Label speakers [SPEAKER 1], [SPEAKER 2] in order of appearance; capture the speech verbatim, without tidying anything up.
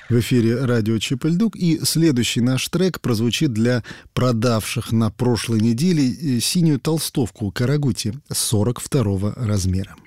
[SPEAKER 1] В эфире радио Чип-и-Ль-Дук, и следующий наш трек прозвучит для продавших на прошлой неделе синюю толстовку Карагути сорок второго размера.